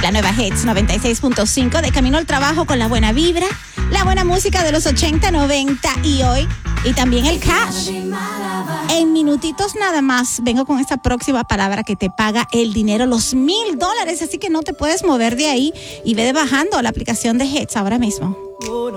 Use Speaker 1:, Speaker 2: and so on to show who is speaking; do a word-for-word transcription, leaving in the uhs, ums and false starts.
Speaker 1: La nueva Hits noventa y seis punto cinco, de camino al trabajo con la buena vibra, la buena música de los ochenta, noventa y hoy, y también el cash. En minutitos nada más vengo con esta próxima palabra que te paga el dinero, los mil dólares, así que no te puedes mover de ahí y ve bajando la aplicación de Hits ahora mismo.